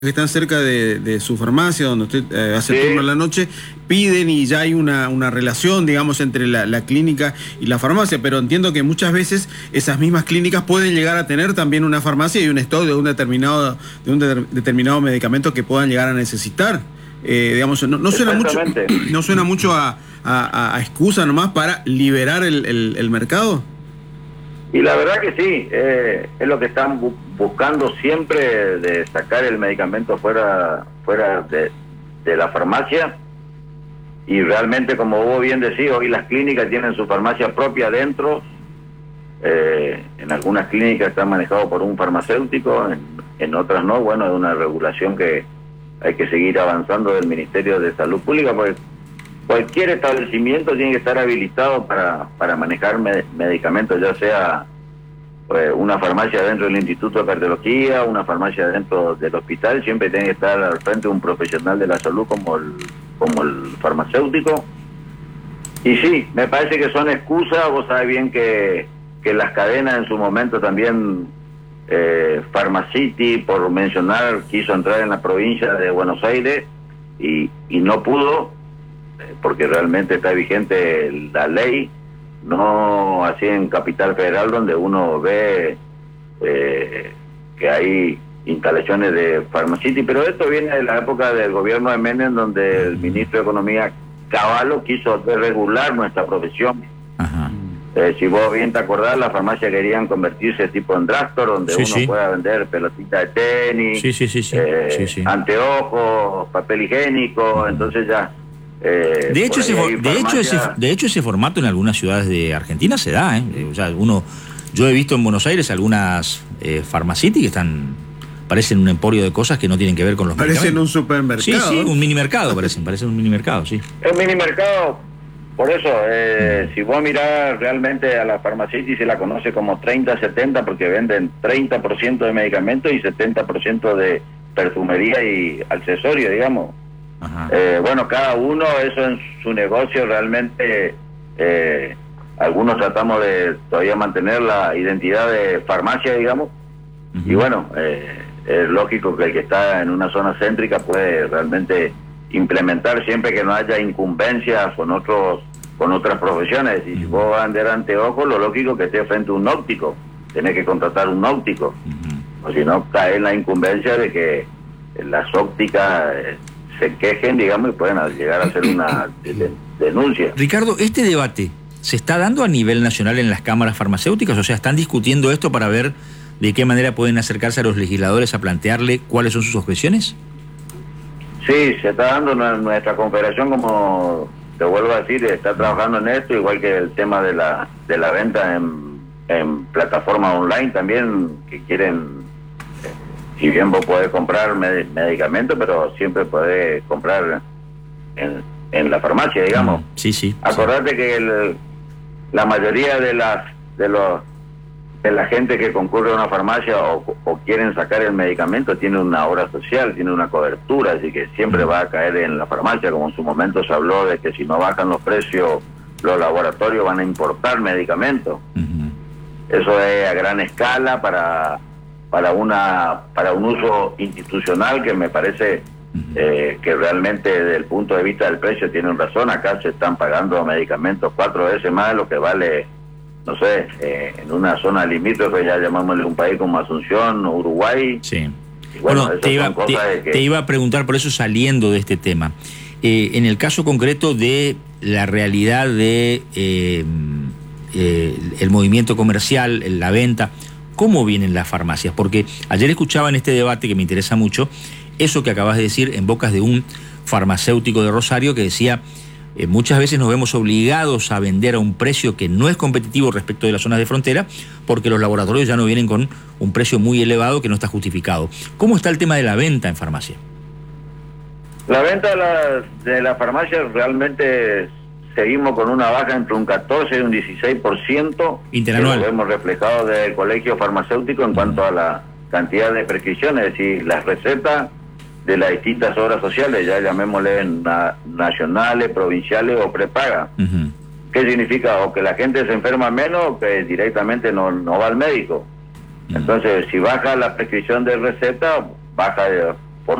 que están cerca de su farmacia, donde usted hace turno en la noche, piden y ya hay una relación, digamos, entre la clínica y la farmacia, pero entiendo que muchas veces esas mismas clínicas pueden llegar a tener también una farmacia y un stock de un determinado medicamento que puedan llegar a necesitar. Digamos, no suena mucho a excusa nomás para liberar el mercado. Y la verdad que sí, es lo que están buscando siempre, de sacar el medicamento fuera de la farmacia. Y realmente, como vos bien decís, hoy las clínicas tienen su farmacia propia adentro. En algunas clínicas están manejados por un farmacéutico, en otras no. Bueno, es una regulación que hay que seguir avanzando del Ministerio de Salud Pública, porque cualquier establecimiento tiene que estar habilitado para manejar medicamentos, ya sea una farmacia dentro del Instituto de Cardiología, una farmacia dentro del hospital. Siempre tiene que estar al frente un profesional de la salud como el farmacéutico. Y sí, me parece que son excusas. Vos sabés bien que las cadenas en su momento también, Pharmacity, por mencionar, quiso entrar en la provincia de Buenos Aires y no pudo, porque realmente está vigente la ley, no así en Capital Federal, donde uno ve que hay instalaciones de Pharmacity. Pero esto viene de la época del gobierno de Menem, donde el ministro de Economía, Cavallo, quiso desregular nuestra profesión. Ajá. Si vos bien te acordás, las farmacias querían convertirse tipo en drugstore, donde uno pueda vender pelotitas de tenis, anteojos, papel higiénico. Entonces ya... De hecho, ese formato en algunas ciudades de Argentina se da, O sea, yo he visto en Buenos Aires algunas Pharmacity que parecen un emporio de cosas que no tienen que ver con los medicamentos. Parecen un supermercado. Sí, un mini mercado, parecen un mini mercado, sí. Es un mini mercado, por eso, si vos mirás realmente a la Pharmacity, se la conoce como 30-70, porque venden 30% de medicamentos y 70% de perfumería y accesorios, digamos. Bueno, cada uno, eso en su negocio realmente, algunos tratamos de todavía mantener la identidad de farmacia, digamos, y bueno, es lógico que el que está en una zona céntrica puede realmente implementar, siempre que no haya incumbencias con otras profesiones. Y si vos vas a vender anteojos, lo lógico que esté frente a un óptico, tenés que contratar un óptico, o si no cae en la incumbencia de que las ópticas se quejen, digamos, y pueden llegar a hacer una denuncia. Ricardo, ¿este debate se está dando a nivel nacional en las cámaras farmacéuticas? O sea, ¿están discutiendo esto para ver de qué manera pueden acercarse a los legisladores a plantearle cuáles son sus objeciones? Sí, se está dando. Nuestra confederación, como te vuelvo a decir, está trabajando en esto, igual que el tema de la venta en plataformas online también, que quieren... Si bien vos podés comprar medicamentos, pero siempre podés comprar en la farmacia, digamos. Sí. Acordate que la mayoría de la gente que concurre a una farmacia o quieren sacar el medicamento tiene una obra social, tiene una cobertura, así que siempre va a caer en la farmacia, como en su momento se habló de que si no bajan los precios, los laboratorios van a importar medicamentos. Eso es a gran escala para un uso institucional, que me parece que realmente desde el punto de vista del precio tienen razón. Acá se están pagando medicamentos 4 veces más de lo que vale, no sé, en una zona limítrofe, ya llamámosle un país como Asunción o Uruguay. Sí. Y bueno, te iba a preguntar por eso, saliendo de este tema. En el caso concreto de la realidad de el movimiento comercial, la venta, ¿cómo vienen las farmacias? Porque ayer escuchaba en este debate, que me interesa mucho, eso que acabas de decir en bocas de un farmacéutico de Rosario, que decía, muchas veces nos vemos obligados a vender a un precio que no es competitivo respecto de las zonas de frontera, porque los laboratorios ya no vienen con un precio muy elevado que no está justificado. ¿Cómo está el tema de la venta en farmacia? La venta de la farmacia realmente... Seguimos con una baja entre un 14 y un 16%. Interanual. Que lo vemos reflejado del colegio farmacéutico en cuanto a la cantidad de prescripciones, es decir, las recetas de las distintas obras sociales, ya llamémosle nacionales, provinciales o prepaga. ¿Qué significa? O que la gente se enferma menos o que directamente no va al médico. Entonces, si baja la prescripción de receta, baja